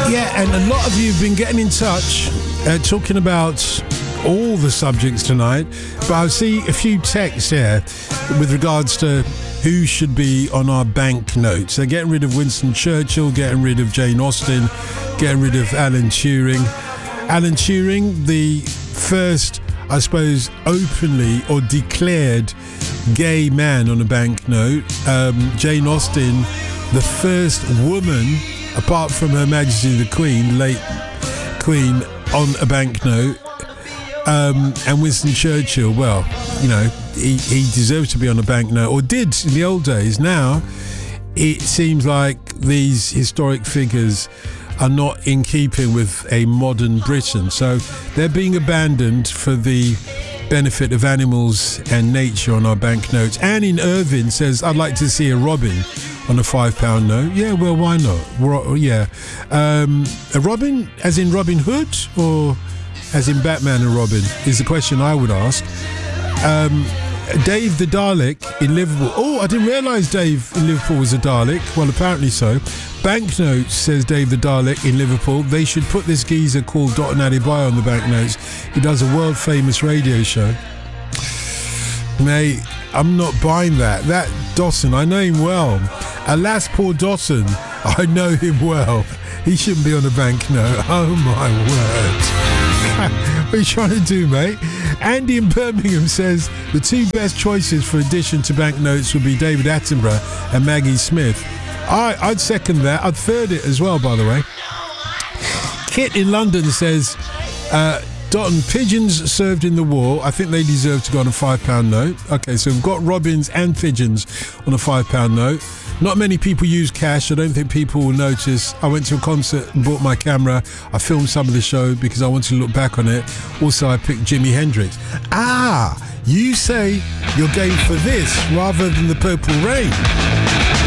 Yeah, and a lot of you have been getting in touch, talking about all the subjects tonight, but I see a few texts here with regards to who should be on our banknotes. They're getting rid of Winston Churchill, getting rid of Jane Austen, getting rid of Alan Turing. Alan Turing, the first, I suppose, openly or declared gay man on a banknote. Jane Austen, the first woman, apart from Her Majesty the Queen, late Queen, on a banknote. And Winston Churchill, well, you know, he deserves to be on a banknote, or did in the old days. Now, it seems like these historic figures are not in keeping with a modern Britain. So they're being abandoned for the benefit of animals and nature on our banknotes. Anne in Irvine says, I'd like to see a robin on a £5 note. Yeah, well, why not? Yeah. A robin, as in Robin Hood, or as in Batman and Robin, is the question I would ask. Dave the Dalek in Liverpool. Oh, I didn't realise Dave in Liverpool was a Dalek. Well, apparently so. Banknotes, says Dave the Dalek in Liverpool. They should put this geezer called Dotun Adebayo on the banknotes. He does a world-famous radio show. Mate, I'm not buying that. That Dawson, I know him well. Alas, poor Dawson, I know him well. He shouldn't be on a banknote. Oh, my word. What are you trying to do, mate? Andy in Birmingham says the two best choices for addition to banknotes would be David Attenborough and Maggie Smith. I'd second that. I'd third it as well, by the way. Kit in London says, Dotton, pigeons served in the war. I think they deserve to go on a £5 note. Okay, so we've got robins and pigeons on a £5 note. Not many people use cash. I don't think people will notice. I went to a concert and bought my camera. I filmed some of the show because I wanted to look back on it. Also, I picked Jimi Hendrix. You say you're going for this rather than the Purple Rain.